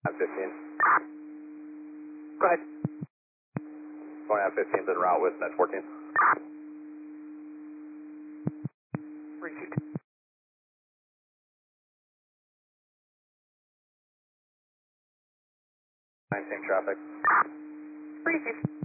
At 15. Go ahead. Going at 15 en route with net 14. Received. Same traffic. Received.